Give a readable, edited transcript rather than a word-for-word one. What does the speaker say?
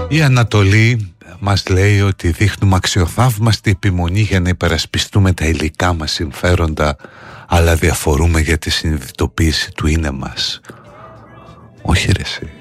Η Ανατολή μας λέει ότι δείχνουμε αξιοθαύμαστη επιμονή για να υπερασπιστούμε τα υλικά μας συμφέροντα, αλλά διαφορούμε για τη συνειδητοποίηση του είναι μας. Όχι ρε εσύ.